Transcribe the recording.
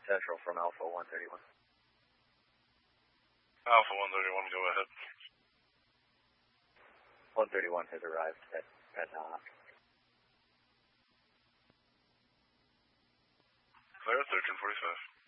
Central from Alpha 131. Alpha 131, go ahead. 131 has arrived at Nahant. Clear at 1345.